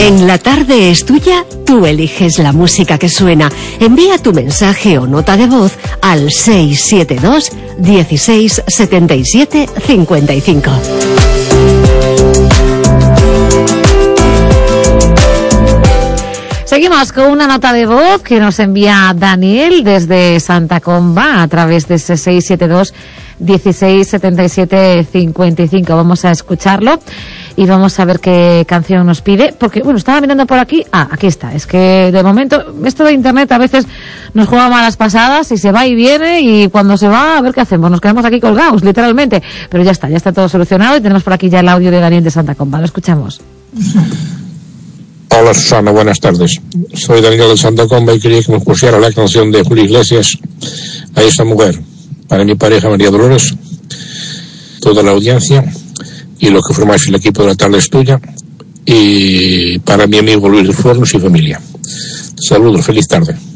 En La Tarde es Tuya, tú eliges la música que suena. Envía tu mensaje o nota de voz al 672 16 77 55. Seguimos con una nota de voz que nos envía Daniel desde Santa Comba a través de ese 672 16 77 55. Vamos a escucharlo y vamos a ver qué canción nos pide, porque bueno, estaba mirando por aquí. Aquí está. Es que de momento esto de internet a veces nos juega malas pasadas y se va y viene, y cuando se va, a ver qué hacemos, nos quedamos aquí colgados literalmente, pero ya está todo solucionado y tenemos por aquí ya el audio de Daniel de Santa Comba. Lo escuchamos. Hola Susana, buenas tardes. Soy Daniel de Santa Comba y quería que me pusiera la canción de Julio Iglesias, A esa mujer, para mi pareja María Dolores, toda la audiencia y lo que formáis el equipo de La Tarde es Tuya, y para mi amigo Luis de Fornos y familia. Saludos, feliz tarde.